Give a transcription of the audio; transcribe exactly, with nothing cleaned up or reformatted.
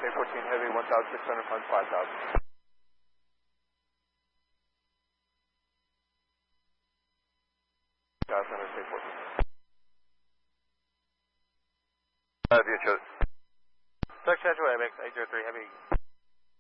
K fourteen Heavy, one thousand six hundred pounds, five thousand. K fourteen. Uh, view chosen. Section Edgeway, M X eight zero three Heavy.